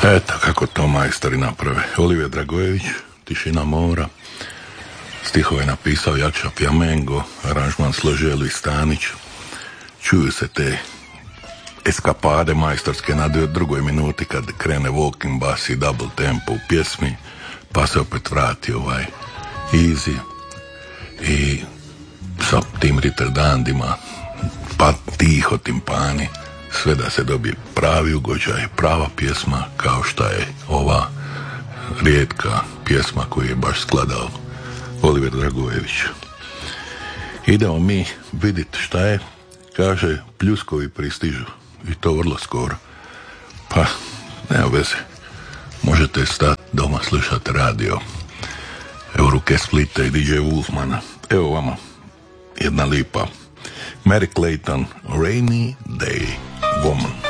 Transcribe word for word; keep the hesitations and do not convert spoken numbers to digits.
Eto kako to majstori naprave. Oliver Dragojević, Tišina mora. Stihove napisao Jakša Pjamengo, aranžman složio Elvis Stanić. Čuju se te eskapade majstorske na drugoj minuti kad krene walking bass i double tempo u pjesmi, pa se opet vrati ovaj easy i sa tim ritardandima, pa tiho timpani, sve da se dobije pravi ugođaj, prava pjesma kao šta je ova rijetka pjesma koju je baš skladao Oliver Dragojević. Idemo mi vidjeti šta je, kaže pljuskovi pristižu i to vrlo skoro. Pa, nema veze, možete stati doma slušati radio. Evo ruke Splita i D J Wolfmana. Evo vama jedna lipa. Mary Clayton, Rainy Day Woman.